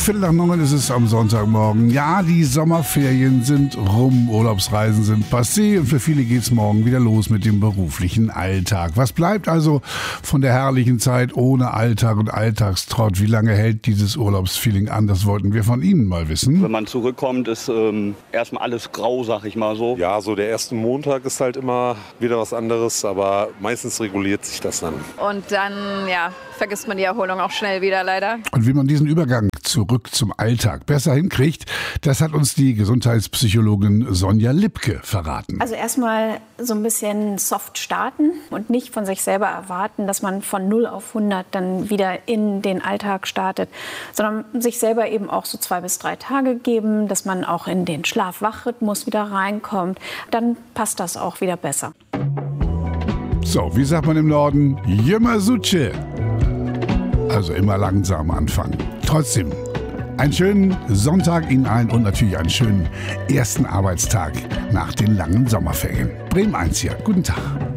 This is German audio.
8:45 ist es am Sonntagmorgen. Ja, die Sommerferien sind rum, Urlaubsreisen sind passé und für viele geht's morgen wieder los mit dem beruflichen Alltag. Was bleibt also von der herrlichen Zeit ohne Alltag und Alltagstrott? Wie lange hält dieses Urlaubsfeeling an? Das wollten wir von Ihnen mal wissen. Wenn man zurückkommt, ist erstmal alles grau, sag ich mal so. Ja, so der erste Montag ist halt immer wieder was anderes, aber meistens reguliert sich das dann. Und dann, vergisst man die Erholung auch schnell wieder, leider. Und wie man diesen Übergang zurück zum Alltag besser hinkriegt, das hat uns die Gesundheitspsychologin Sonja Lipke verraten. Also erstmal so ein bisschen soft starten und nicht von sich selber erwarten, dass man von 0 auf 100 dann wieder in den Alltag startet, sondern sich selber eben auch so 2 bis 3 Tage geben, dass man auch in den Schlaf-Wach-Rhythmus wieder reinkommt. Dann passt das auch wieder besser. So, wie sagt man im Norden? Jemma Suche. Also immer langsam anfangen. Trotzdem, einen schönen Sonntag Ihnen allen und natürlich einen schönen ersten Arbeitstag nach den langen Sommerferien. Bremen 1 hier. Guten Tag.